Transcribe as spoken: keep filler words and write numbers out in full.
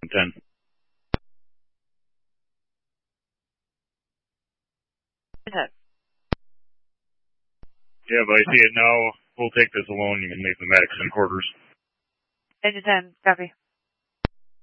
ten. ten. Yeah, but I see it now. We'll take this alone. You can make the Madison quarters. Engine ten, copy.